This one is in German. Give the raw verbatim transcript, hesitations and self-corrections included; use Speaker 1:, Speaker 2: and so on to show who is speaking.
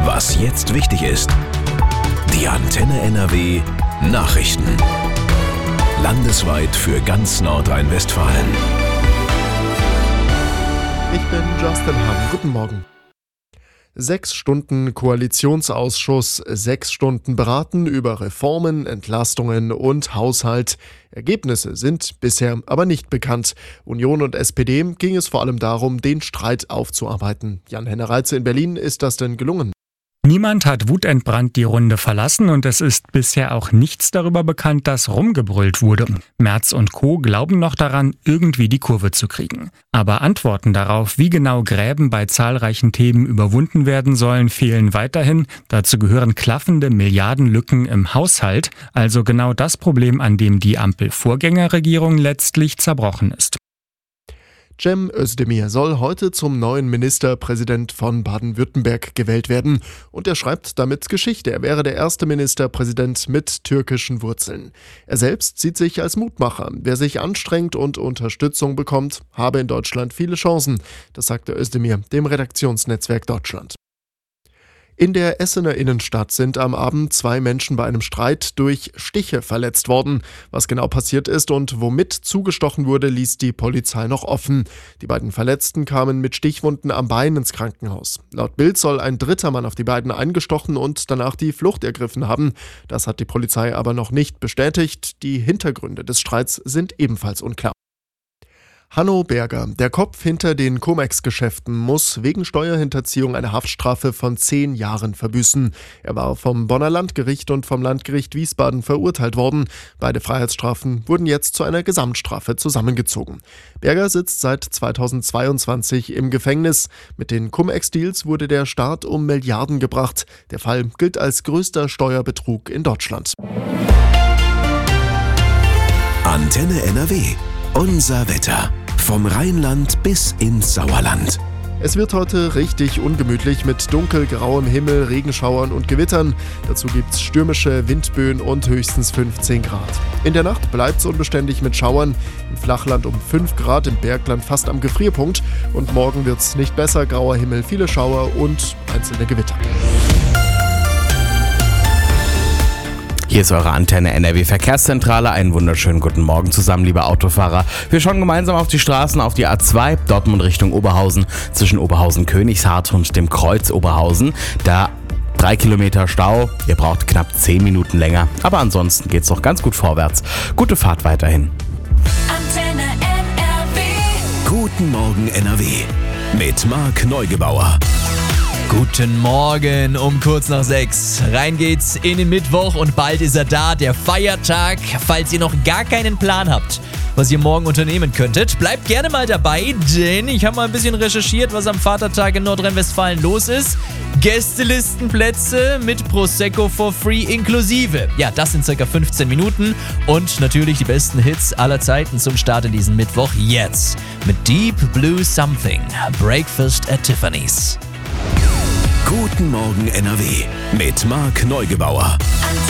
Speaker 1: Was jetzt wichtig ist. Die Antenne N R W Nachrichten. Landesweit für ganz Nordrhein-Westfalen.
Speaker 2: Ich bin Justin Hamm. Guten Morgen. Sechs Stunden Koalitionsausschuss, sechs Stunden beraten über Reformen, Entlastungen und Haushalt. Ergebnisse sind bisher aber nicht bekannt. Union und S P D ging es vor allem darum, den Streit aufzuarbeiten. Jan-Henner Reitze in Berlin, ist das denn gelungen?
Speaker 3: Niemand hat wutentbrannt die Runde verlassen und es ist bisher auch nichts darüber bekannt, dass rumgebrüllt wurde. Merz und Co. glauben noch daran, irgendwie die Kurve zu kriegen. Aber Antworten darauf, wie genau Gräben bei zahlreichen Themen überwunden werden sollen, fehlen weiterhin. Dazu gehören klaffende Milliardenlücken im Haushalt, also genau das Problem, an dem die Ampel-Vorgängerregierung letztlich zerbrochen ist.
Speaker 2: Cem Özdemir soll heute zum neuen Ministerpräsident von Baden-Württemberg gewählt werden. Und er schreibt damit Geschichte. Er wäre der erste Ministerpräsident mit türkischen Wurzeln. Er selbst sieht sich als Mutmacher. Wer sich anstrengt und Unterstützung bekommt, habe in Deutschland viele Chancen. Das sagte Özdemir dem Redaktionsnetzwerk Deutschland. In der Essener Innenstadt sind am Abend zwei Menschen bei einem Streit durch Stiche verletzt worden. Was genau passiert ist und womit zugestochen wurde, ließ die Polizei noch offen. Die beiden Verletzten kamen mit Stichwunden am Bein ins Krankenhaus. Laut Bild soll ein dritter Mann auf die beiden eingestochen und danach die Flucht ergriffen haben. Das hat die Polizei aber noch nicht bestätigt. Die Hintergründe des Streits sind ebenfalls unklar. Hanno Berger, der Kopf hinter den Cum-Ex-Geschäften, muss wegen Steuerhinterziehung eine Haftstrafe von zehn Jahren verbüßen. Er war vom Bonner Landgericht und vom Landgericht Wiesbaden verurteilt worden. Beide Freiheitsstrafen wurden jetzt zu einer Gesamtstrafe zusammengezogen. Berger sitzt seit zweitausendzweiundzwanzig im Gefängnis. Mit den Cum-Ex-Deals wurde der Staat um Milliarden gebracht. Der Fall gilt als größter Steuerbetrug in Deutschland.
Speaker 1: Antenne N R W. Unser Wetter. Vom Rheinland bis ins Sauerland.
Speaker 2: Es wird heute richtig ungemütlich mit dunkelgrauem Himmel, Regenschauern und Gewittern. Dazu gibt's stürmische Windböen und höchstens fünfzehn Grad. In der Nacht bleibt's unbeständig mit Schauern. Im Flachland um fünf Grad, im Bergland fast am Gefrierpunkt. Und morgen wird's nicht besser, grauer Himmel, viele Schauer und einzelne Gewitter.
Speaker 4: Hier ist eure Antenne N R W Verkehrszentrale. Einen wunderschönen guten Morgen zusammen, liebe Autofahrer. Wir schauen gemeinsam auf die Straßen, auf die A zwei, Dortmund Richtung Oberhausen, zwischen Oberhausen-Königshardt und dem Kreuz Oberhausen. Da drei Kilometer Stau, ihr braucht knapp zehn Minuten länger, aber ansonsten geht's doch ganz gut vorwärts. Gute Fahrt weiterhin.
Speaker 5: Antenne N R W.
Speaker 1: Guten Morgen N R W mit Marc Neugebauer.
Speaker 6: Guten Morgen um kurz nach sechs. Rein geht's in den Mittwoch und bald ist er da, der Feiertag. Falls ihr noch gar keinen Plan habt, was ihr morgen unternehmen könntet, bleibt gerne mal dabei, denn ich habe mal ein bisschen recherchiert, was am Vatertag in Nordrhein-Westfalen los ist. Gästelistenplätze mit Prosecco for free inklusive. Ja, das sind circa fünfzehn Minuten und natürlich die besten Hits aller Zeiten zum Start in diesen Mittwoch jetzt mit Deep Blue Something, Breakfast at Tiffany's.
Speaker 1: Guten Morgen N R W mit Marc Neugebauer.